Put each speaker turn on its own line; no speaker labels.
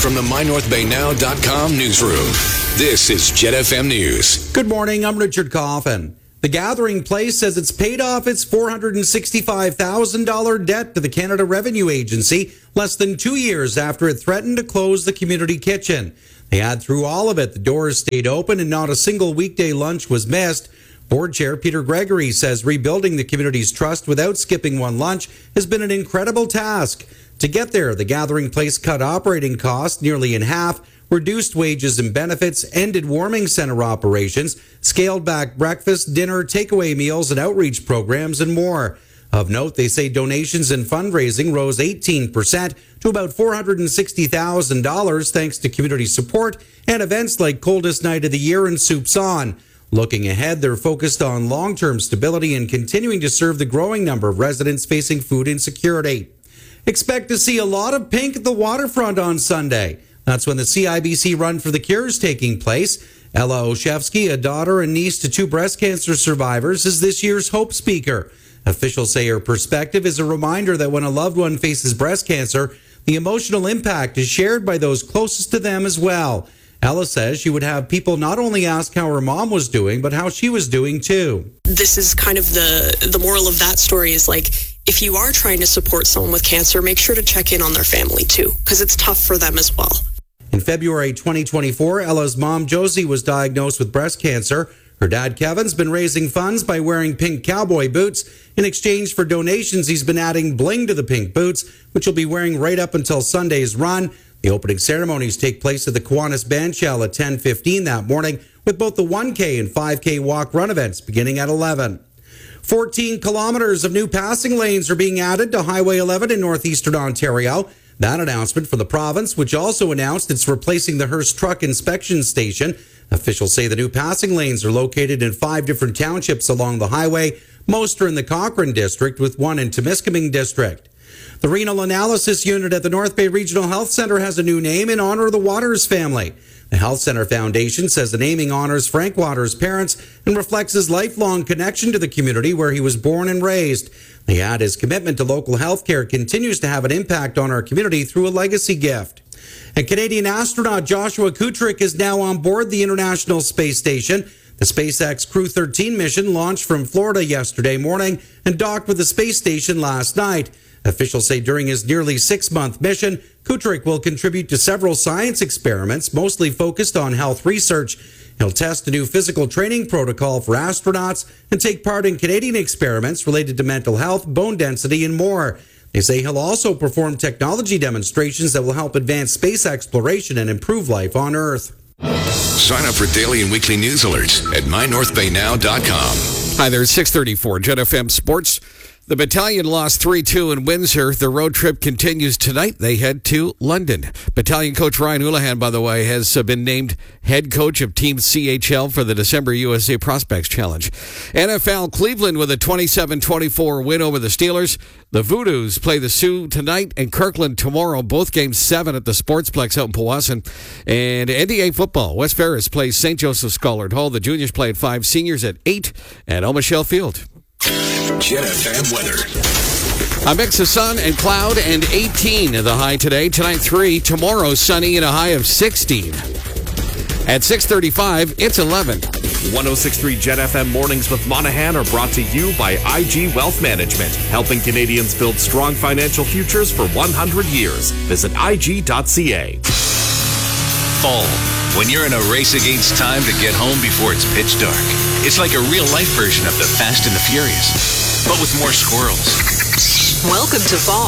from the MyNorthBayNow.com newsroom, this is Jet FM News.
Good morning, I'm Richard Coffin. The Gathering Place says it's paid off its $465,000 debt to the Canada Revenue Agency less than 2 years after it threatened to close the community kitchen. They add through all of it, the doors stayed open and not a single weekday lunch was missed. Board Chair Peter Gregory says rebuilding the community's trust without skipping one lunch has been an incredible task. To get there, the Gathering Place cut operating costs nearly in half, reduced wages and benefits, ended warming center operations, scaled back breakfast, dinner, takeaway meals, and outreach programs, and more. Of note, they say donations and fundraising rose 18% to about $460,000 thanks to community support and events like Coldest Night of the Year and Soups On. Looking ahead, they're focused on long-term stability and continuing to serve the growing number of residents facing food insecurity. Expect to see a lot of pink at the waterfront on Sunday. That's when the CIBC Run for the Cure is taking place. Ella Oshevsky, a daughter and niece to 2 breast cancer survivors, is this year's Hope speaker. Officials say her perspective is a reminder that when a loved one faces breast cancer, the emotional impact is shared by those closest to them as well. Ella says she would have people not only ask how her mom was doing, but how she was doing too.
This is kind of the moral of that story is like, if you are trying to support someone with cancer, make sure to check in on their family too, because it's tough for them as well.
In February 2024, Ella's mom, Josie, was diagnosed with breast cancer. Her dad, Kevin's been raising funds by wearing pink cowboy boots. In exchange for donations, he's been adding bling to the pink boots, which he'll be wearing right up until Sunday's run. The opening ceremonies take place at the Kiwanis Bandshell at 10:15 that morning, with both the 1K and 5K walk-run events beginning at 11. 14 kilometers of new passing lanes are being added to Highway 11 in northeastern Ontario. That announcement from the province, which also announced it's replacing the Hearst Truck Inspection Station. Officials say the new passing lanes are located in 5 different townships along the highway. Most are in the Cochrane District, with 1 in Temiskaming District. The Renal Analysis Unit at the North Bay Regional Health Centre has a new name in honor of the Waters family. The Health Centre Foundation says the naming honors Frank Waters' parents and reflects his lifelong connection to the community where he was born and raised. They add his commitment to local health care continues to have an impact on our community through a legacy gift. And Canadian astronaut Joshua Kutrick is now on board the International Space Station. The SpaceX Crew 13 mission launched from Florida yesterday morning and docked with the space station last night. Officials say during his nearly 6-month mission, Kutrick will contribute to several science experiments, mostly focused on health research. He'll test a new physical training protocol for astronauts and take part in Canadian experiments related to mental health, bone density, and more. They say he'll also perform technology demonstrations that will help advance space exploration and improve life on Earth.
Sign up for daily and weekly news alerts at MyNorthBayNow.com.
Hi there, 634 Jet FM Sports. The battalion lost 3-2 in Windsor. The road trip continues tonight. They head to London. Battalion coach Ryan Houlihan, by the way, has been named head coach of Team CHL for the December USA Prospects Challenge. NFL, Cleveland with a 27-24 win over the Steelers. The Voodoos play the Sioux tonight and Kirkland tomorrow. Both games 7 at the Sportsplex out in Powassan. And NDA football, West Ferris plays St. Joseph Schollard Hall. The juniors play at 5, seniors at 8 at O'Michelle Field.
Jet FM weather.
A mix of sun and cloud and 18 the high today. Tonight 3. Tomorrow sunny and a high of 16. At 6:35, it's 11.
106.3 Jet FM mornings with Monahan are brought to you by IG Wealth Management, helping Canadians build strong financial futures for 100 years. Visit IG.ca.
Fall. When you're in a race against time to get home before it's pitch dark. It's like a real-life version of the Fast and the Furious, but with more squirrels.
Welcome to fall.